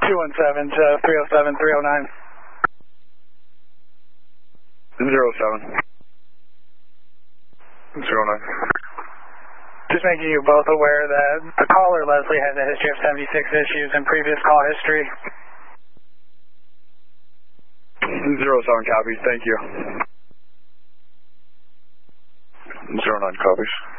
217 to 307, 309. 07. 09. Just making you both aware that the caller, Leslie, has a history of 76 issues in previous call history. 07 copies, thank you. 09 copies.